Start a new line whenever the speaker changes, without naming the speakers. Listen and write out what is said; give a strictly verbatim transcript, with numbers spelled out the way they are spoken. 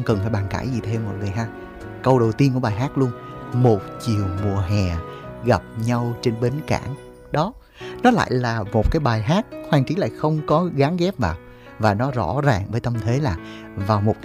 cần phải bàn cãi gì thêm mọi người ha. Câu đầu tiên của bài hát luôn: một chiều mùa hè gặp nhau trên bến cảng. Đó, nó lại là một cái bài hát Hoàng Trí lại không có gán ghép vào, và nó rõ ràng với tâm thế là vào một